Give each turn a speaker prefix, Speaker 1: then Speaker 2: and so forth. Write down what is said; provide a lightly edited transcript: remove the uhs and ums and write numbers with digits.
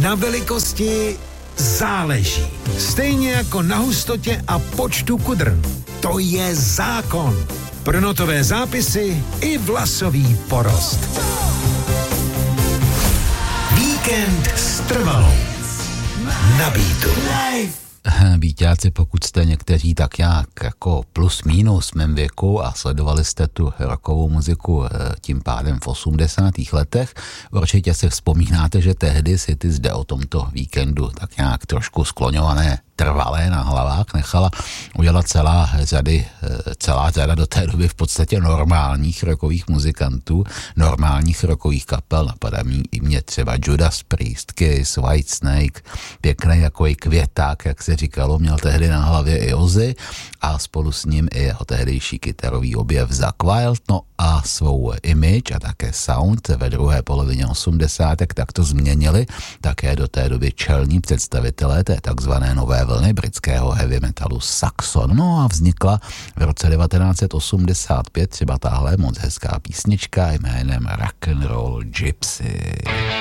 Speaker 1: Na velikosti záleží. Stejně jako na hustotě a počtu kudrn. To je zákon. Pro notové zápisy i vlasový porost. Víkend s Trvalou. Na Beatu.
Speaker 2: Víťáci, pokud jste někteří tak nějak jako plus minus v mém věku a sledovali jste tu rockovou muziku tím pádem v 80. letech, určitě si vzpomínáte, že tehdy si ty zde o tomto víkendu tak nějak trošku skloňované Trvalé na hlavách nechala udělat celá řada do té doby v podstatě normálních rockových muzikantů, normálních rockových kapel. Napadá mě třeba Judas Priest, Kiss, Whitesnake, pěkný jako i Květák, jak se říkalo, měl tehdy na hlavě i Ozzy a spolu s ním i jeho tehdejší kytarový objev Zakk Wylde, no a svou image a také sound ve druhé polovině 80. tak to změnili také do té doby čelní představitelé té takzvané nové vlny britského heavy metalu Saxon. No a vznikla v roce 1985 třeba tahle moc hezká písnička jménem Rock and Roll Gypsy.